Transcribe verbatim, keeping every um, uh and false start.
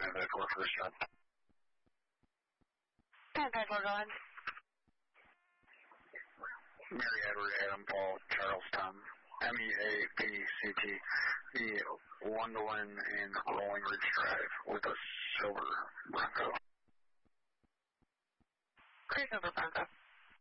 That for first job. ten ten four, go ahead. Mary Edward Adam Paul Charles Tom M E A P C T the Wendolin and Rolling Ridge Drive with a silver Bronco. Great silver Bronco.